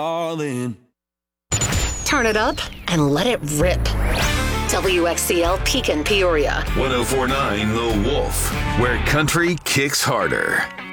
all in. Turn it up and let it rip. WXCL Pekin, Peoria. 1049 The Wolf, where country kicks harder.